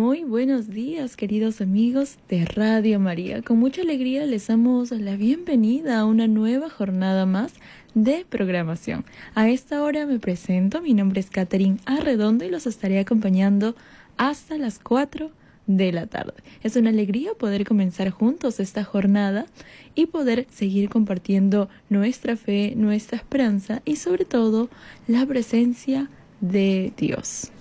Muy buenos días, queridos amigos de Radio María. Con mucha alegría les damos la bienvenida a una nueva jornada más de programación. A esta hora me presento, mi nombre es Catherine Arredondo y los estaré acompañando hasta las 4 de la tarde. Es una alegría poder comenzar juntos esta jornada y poder seguir compartiendo nuestra fe, nuestra esperanza y sobre todo la presencia de Dios.